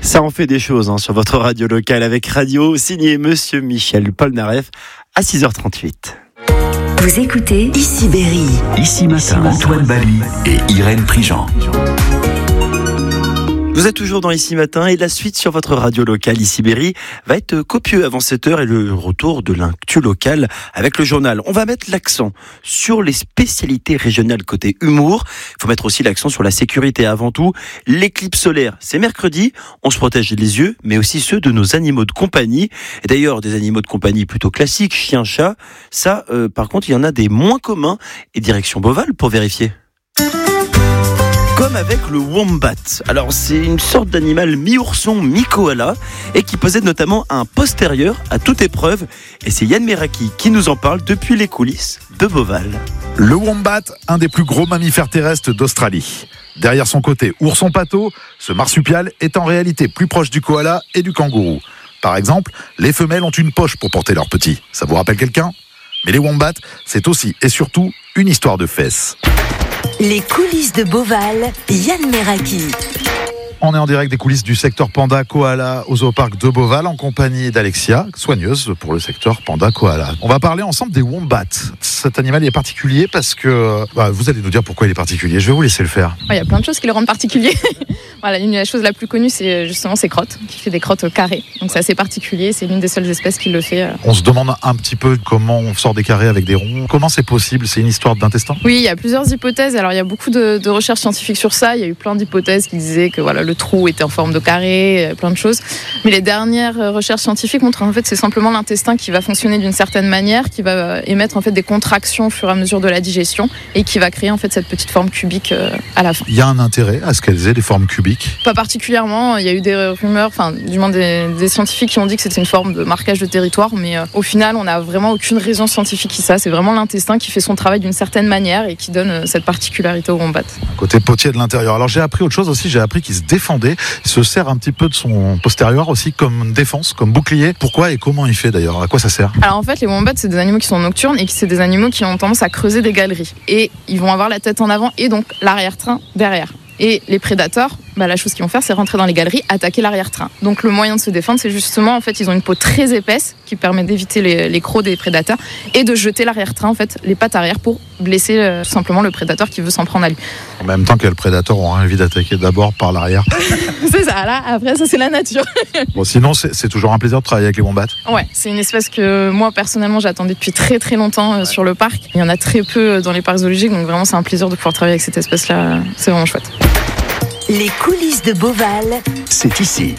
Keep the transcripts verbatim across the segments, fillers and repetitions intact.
Ça en fait des choses hein, sur votre radio locale avec Radio, signé Monsieur Michel Polnareff à six heures trente-huit. Vous écoutez Ici Berry. Ici Matin, Antoine Bali et Irène Prigent. Vous êtes toujours dans Ici Matin et la suite sur votre radio locale Ici Berry va être copieux avant sept heures et le retour de l'actu local avec le journal. On va mettre l'accent sur les spécialités régionales côté humour. Il faut mettre aussi l'accent sur la sécurité avant tout. L'éclipse solaire, c'est mercredi. On se protège les yeux, mais aussi ceux de nos animaux de compagnie. Et d'ailleurs, des animaux de compagnie plutôt classiques, chien, chat. Ça, euh, par contre, il y en a des moins communs. Et direction Beauval pour vérifier. Comme avec le wombat. Alors c'est une sorte d'animal mi-ourson, mi-koala et qui possède notamment un postérieur à toute épreuve. Et c'est Yann Meraki qui nous en parle depuis les coulisses de Beauval. Le wombat, un des plus gros mammifères terrestres d'Australie. Derrière son côté ourson pâteau, ce marsupial est en réalité plus proche du koala et du kangourou. Par exemple, les femelles ont une poche pour porter leurs petits. Ça vous rappelle quelqu'un ? Mais les wombats, c'est aussi et surtout une histoire de fesses. Les coulisses de Beauval, Yann Meraki. On est en direct des coulisses du secteur Panda Koala au zooparc de Beauval en compagnie d'Alexia, soigneuse pour le secteur Panda Koala. On va parler ensemble des wombats. Cet animal est particulier parce que... Bah, vous allez nous dire pourquoi il est particulier. Je vais vous laisser le faire. Il y a plein de choses qui le rendent particulier. Voilà, une des choses la plus connue, c'est justement ses crottes, qui fait des crottes carrées. Donc c'est assez particulier, c'est l'une des seules espèces qui le fait. On se demande un petit peu comment on sort des carrés avec des ronds. Comment c'est possible ? C'est une histoire d'intestin ? Oui, il y a plusieurs hypothèses. Alors il y a beaucoup de, de recherches scientifiques sur ça. Il y a eu plein d'hypothèses qui disaient que voilà, le trou était en forme de carré, plein de choses. Mais les dernières recherches scientifiques montrent en fait c'est simplement l'intestin qui va fonctionner d'une certaine manière, qui va émettre en fait des contractions au fur et à mesure de la digestion et qui va créer en fait cette petite forme cubique à la fin. Il y a un intérêt à ce qu'elles aient des formes cubiques ? Pas particulièrement. Il y a eu des rumeurs, enfin du moins des, des scientifiques qui ont dit que c'était une forme de marquage de territoire, mais euh, au final on n'a vraiment aucune raison scientifique qui ça. C'est vraiment l'intestin qui fait son travail d'une certaine manière et qui donne euh, cette particularité au wombat. Côté potier de l'intérieur. Alors j'ai appris autre chose aussi, j'ai appris qu'il se défendait, il se sert un petit peu de son postérieur aussi comme défense, comme bouclier. Pourquoi et comment il fait d'ailleurs ? À quoi ça sert ? Alors en fait les wombats c'est des animaux qui sont nocturnes et qui c'est des animaux qui ont tendance à creuser des galeries et ils vont avoir la tête en avant et donc l'arrière-train derrière. Et les prédateurs, bah, la chose qu'ils vont faire, c'est rentrer dans les galeries, attaquer l'arrière-train. Donc le moyen de se défendre, c'est justement, en fait, ils ont une peau très épaisse qui permet d'éviter les, les crocs des prédateurs et de jeter l'arrière-train, en fait, les pattes arrière pour blesser euh, tout simplement le prédateur qui veut s'en prendre à lui. En même temps que le prédateur aura envie d'attaquer d'abord par l'arrière. C'est ça, là, après, ça c'est la nature. Bon, sinon, c'est, c'est toujours un plaisir de travailler avec les wombats. Ouais, c'est une espèce que moi, personnellement, j'attendais depuis très très longtemps euh, ouais. sur le parc. Il y en a très peu dans les parcs zoologiques, donc vraiment, c'est un plaisir de pouvoir travailler avec cette espèce-là. C'est vraiment chouette. Les coulisses de Beauval, c'est ici.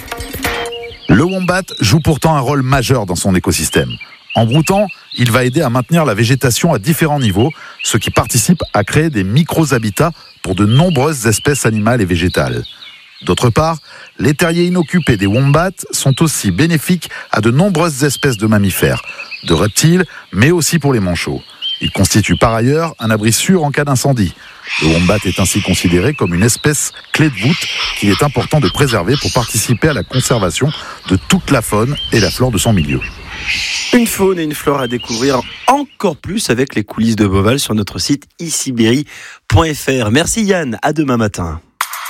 Le wombat joue pourtant un rôle majeur dans son écosystème. En broutant, il va aider à maintenir la végétation à différents niveaux, ce qui participe à créer des micro-habitats pour de nombreuses espèces animales et végétales. D'autre part, les terriers inoccupés des wombats sont aussi bénéfiques à de nombreuses espèces de mammifères, de reptiles, mais aussi pour les manchots. Il constitue par ailleurs un abri sûr en cas d'incendie. Le wombat est ainsi considéré comme une espèce clé de voûte qu'il est important de préserver pour participer à la conservation de toute la faune et la flore de son milieu. Une faune et une flore à découvrir encore plus avec les coulisses de Beauval sur notre site ici berry point f r. Merci Yann, à demain matin.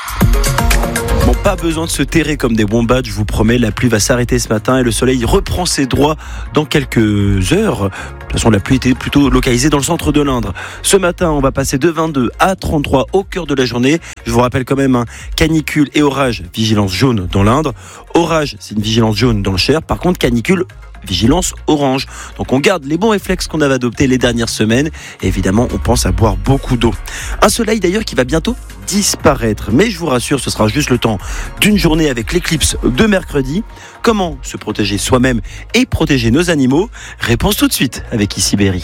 Bon, pas besoin de se terrer comme des wombats, je vous promets, la pluie va s'arrêter ce matin et le soleil reprend ses droits dans quelques heures. De toute façon, la pluie était plutôt localisée dans le centre de l'Indre. Ce matin, on va passer de vingt-deux à trente-trois au cœur de la journée. Je vous rappelle quand même, hein, canicule et orage, vigilance jaune dans l'Indre. Orage, c'est une vigilance jaune dans le Cher. Par contre, canicule, vigilance orange. Donc on garde les bons réflexes qu'on avait adoptés les dernières semaines. Et évidemment, on pense à boire beaucoup d'eau. Un soleil d'ailleurs qui va bientôt disparaître. Mais je vous rassure, ce sera juste le temps d'une journée avec l'éclipse de mercredi. Comment se protéger soi-même et protéger nos animaux ? Réponse tout de suite avec Ici Berry.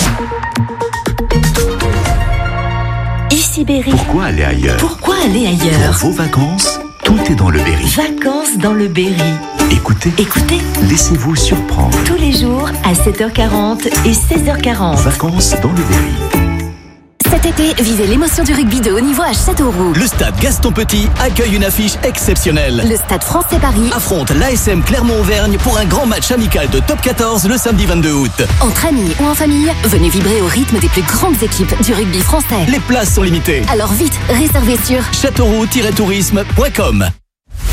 Ici Berry. Pourquoi aller ailleurs ? Pourquoi aller ailleurs ? Pour vos vacances, tout est dans le Berry. Vacances dans le Berry. Écoutez, Écoutez, laissez-vous surprendre. Tous les jours à sept heures quarante et seize heures quarante. Vacances dans le Berry. Cet été, vivez l'émotion du rugby de haut niveau à Châteauroux. Le stade Gaston Petit accueille une affiche exceptionnelle. Le stade Français Paris affronte l'A S M Clermont-Auvergne pour un grand match amical de top quatorze le samedi vingt-deux août. Entre amis ou en famille, venez vibrer au rythme des plus grandes équipes du rugby français. Les places sont limitées. Alors vite, réservez sur châteauroux tiret tourisme point com. Ici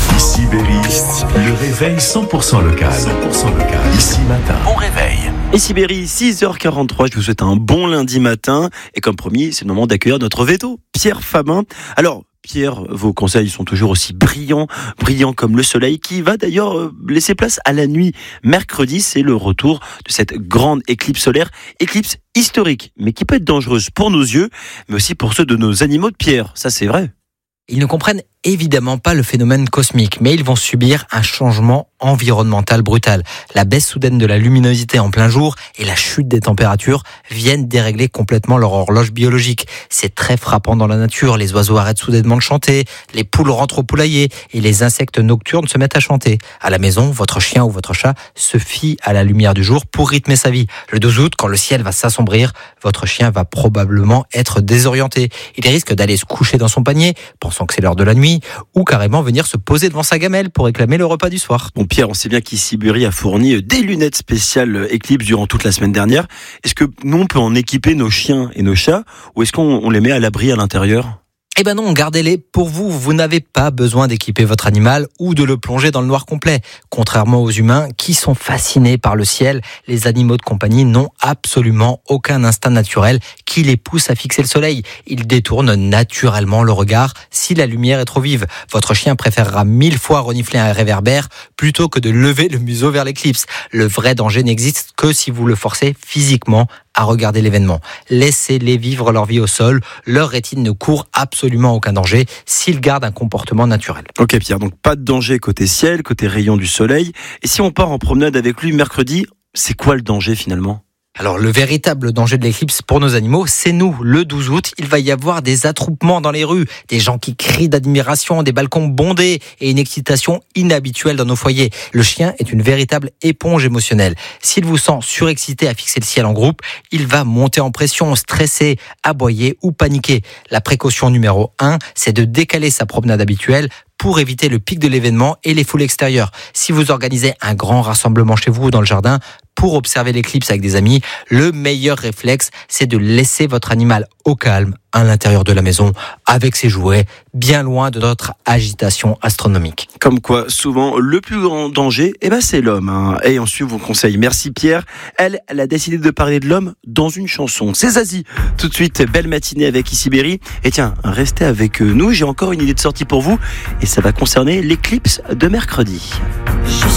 Berry, le réveil cent pour cent local. cent pour cent local. Ici matin. Bon réveil. Ici Berry, six heures quarante-trois, je vous souhaite un bon lundi matin. Et comme promis, c'est le moment d'accueillir notre veto, Pierre Famin. Alors, Pierre, vos conseils sont toujours aussi brillants, brillants comme le soleil, qui va d'ailleurs laisser place à la nuit. Mercredi, c'est le retour de cette grande éclipse solaire, éclipse historique, mais qui peut être dangereuse pour nos yeux, mais aussi pour ceux de nos animaux de pierre. Ça, c'est vrai. Ils ne comprennent évidemment pas le phénomène cosmique, mais ils vont subir un changement environnemental brutal. La baisse soudaine de la luminosité en plein jour et la chute des températures viennent dérégler complètement leur horloge biologique. C'est très frappant dans la nature. Les oiseaux arrêtent soudainement de chanter, les poules rentrent au poulailler et les insectes nocturnes se mettent à chanter. À la maison, votre chien ou votre chat se fie à la lumière du jour pour rythmer sa vie. Le douze août, quand le ciel va s'assombrir, votre chien va probablement être désorienté. Il risque d'aller se coucher dans son panier, pensant que c'est l'heure de la nuit, ou carrément venir se poser devant sa gamelle pour réclamer le repas du soir. Bon Pierre, on sait bien qu'Ici Berry a fourni des lunettes spéciales Eclipse durant toute la semaine dernière. Est-ce que nous on peut en équiper nos chiens et nos chats, ou est-ce qu'on on les met à l'abri à l'intérieur ? Eh ben non, gardez-les pour vous. Vous n'avez pas besoin d'équiper votre animal ou de le plonger dans le noir complet. Contrairement aux humains qui sont fascinés par le ciel, les animaux de compagnie n'ont absolument aucun instinct naturel qui les pousse à fixer le soleil. Ils détournent naturellement le regard si la lumière est trop vive. Votre chien préférera mille fois renifler un réverbère plutôt que de lever le museau vers l'éclipse. Le vrai danger n'existe que si vous le forcez physiquement à regarder l'événement. Laissez-les vivre leur vie au sol. Leur rétine ne court absolument aucun danger s'ils gardent un comportement naturel. Ok Pierre, donc pas de danger côté ciel, côté rayon du soleil. Et si on part en promenade avec lui mercredi, c'est quoi le danger finalement ? Alors, le véritable danger de l'éclipse pour nos animaux, c'est nous. Le douze août, il va y avoir des attroupements dans les rues, des gens qui crient d'admiration, des balcons bondés et une excitation inhabituelle dans nos foyers. Le chien est une véritable éponge émotionnelle. S'il vous sent surexcité à fixer le ciel en groupe, il va monter en pression, stresser, aboyer ou paniquer. La précaution numéro un, c'est de décaler sa promenade habituelle pour éviter le pic de l'événement et les foules extérieures. Si vous organisez un grand rassemblement chez vous ou dans le jardin pour observer l'éclipse avec des amis, le meilleur réflexe, c'est de laisser votre animal au calme à l'intérieur de la maison avec ses jouets, bien loin de notre agitation astronomique. Comme quoi, souvent, le plus grand danger, eh ben, c'est l'homme. Hein. Et on suit vos conseils. Merci Pierre. Elle, elle a décidé de parler de l'homme dans une chanson. C'est Zazie. Tout de suite, belle matinée avec Ici Berry. Et tiens, restez avec nous. J'ai encore une idée de sortie pour vous. Et ça va concerner l'éclipse de mercredi.